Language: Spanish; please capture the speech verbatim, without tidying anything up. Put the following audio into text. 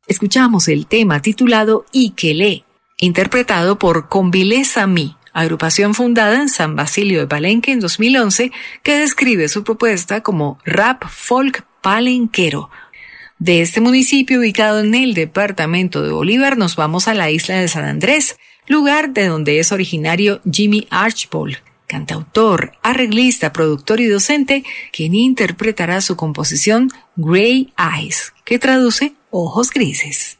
Escuchamos el tema titulado Ikelé, interpretado por Convileza Mi, agrupación fundada en San Basilio de Palenque en dos mil once, que describe su propuesta como rap folk palenquero. De este municipio ubicado en el departamento de Bolívar nos vamos a la isla de San Andrés, lugar de donde es originario Jimmy Archbold, cantautor, arreglista, productor y docente, quien interpretará su composición Grey Eyes, que traduce ojos grises.